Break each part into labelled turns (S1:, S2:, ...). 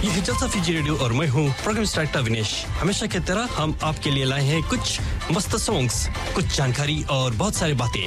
S1: ये है जलसा फीजी रेडियो और मैं हूँ प्रोग्राम डायरेक्टर विनेश। हमेशा की तरह हम आपके लिए लाए हैं कुछ मस्त सॉन्ग्स, कुछ जानकारी और बहुत सारी बातें।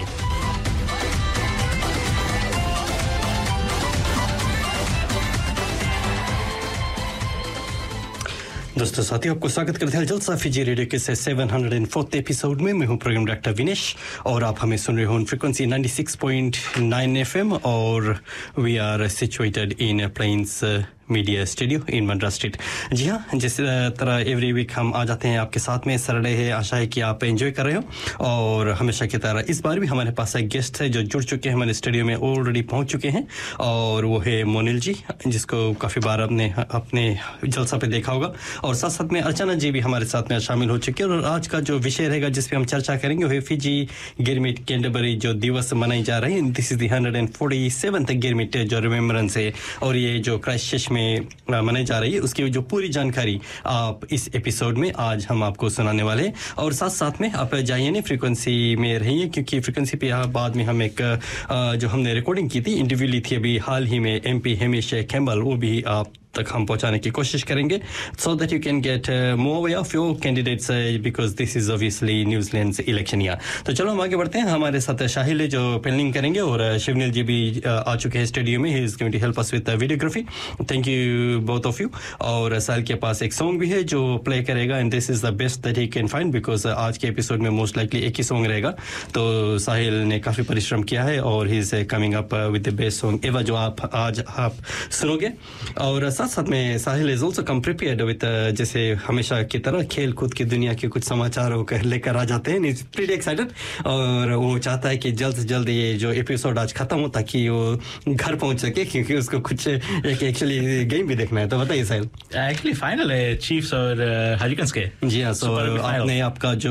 S1: दोस्तों साथियों, आपको स्वागत करते हैं जलसा फीजी रेडियो के 704th एपिसोड में। मैं हूं प्रोग्राम डायरेक्टर विनेश और आप हमें सुन रहे हो फ्रीक्वेंसी 96.9 FM और we are situated in planes media studio in Madras street. जी हाँ, जिस तरह एवरी वीक हम आ जाते हैं आपके साथ में। सैटरडे है, आशा है कि आप एंजॉय कर रहे हो। और हमेशा की तरह इस बार भी हमारे पास एक गेस्ट है जो जुड़ चुके हैं, हमारे स्टूडियो में ऑलरेडी पहुंच चुके हैं, और वो है मोनिल जी, जिसको काफ़ी बार अपने जलसा पे देखा होगा। और साथ साथ में अर्चना जी भी हमारे साथ में शामिल हो चुके हैं। और आज का जो विषय रहेगा जिस पे हम चर्चा करेंगे वो है फिजी गिरमिट कैंटरबरी जो दिवस मनाई जा रही है। This is the 147th girmit जो रिमेम्बरेंस है, और ये जो क्राइस्टचर्च में मनाई जा रही है उसकी जो पूरी जानकारी आप इस एपिसोड में आज हम आपको सुनाने वाले हैं। और साथ साथ में आप जाइए नहीं, फ्रीक्वेंसी में रहिए, क्योंकि फ्रीक्वेंसी पे बाद में हम एक जो हमने रिकॉर्डिंग की थी, इंटरव्यू ली थी अभी हाल ही में MP हेमिश कैम्बल, वो भी आप तक हम पहुंचाने की कोशिश करेंगे, so that you can get more way of your candidates, because this is obviously New Zealand election year. तो चलो हम आगे बढ़ते हैं। हमारे साथ शाहिल है जो पेनलिंग करेंगे, और शिवनील जी भी आ चुके हैं स्टूडियो में। He is going to help us with videography. Thank you both of you. और साहिल के पास एक सॉन्ग भी है जो प्ले करेगा, and this is the best that he can find, because आज के एपिसोड में मोस्ट लाइकली एक ही सॉन्ग रहेगा। तो साहिल ने काफ़ी परिश्रम किया है और he is coming up with the best song ever जो आज आप सुनोगे। और साथ साथ में साहिल is also come prepared with जैसे हमेशा की तरह खेल कूद की दुनिया के कुछ समाचारों को लेकर आ जाते हैं। He's pretty excited, और वो चाहता है कि जल्द से जल्द ये जो एपिसोड आज खत्म हो ताकि वो घर पहुंच सके, क्योंकि उसको कुछ एक एक्चुअली गेम भी देखना है। तो बताइए साहिल।
S2: एक्चुअली फाइनल है चीफ्स और हरिकेन्स के।
S1: जी हाँ, सो आपने आपका जो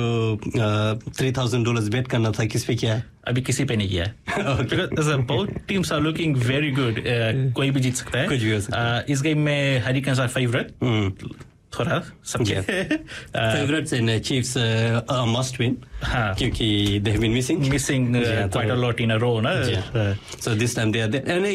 S1: $3,000 बेट करना था किस पे किया है?
S2: अभी किसी पे नहीं किया है। Both teams are looking very good. कोई भी जीत सकता है,
S1: कुछ भी हो सकता है।
S2: इस गेम में हरिकेन्स आर फेवरेट, थोड़ा सबके
S1: फेवरेट्स इन चीफ्स मस्ट विन, क्योंकि they have been missing
S2: quite a lot in अ रो ना,
S1: so this time they are there.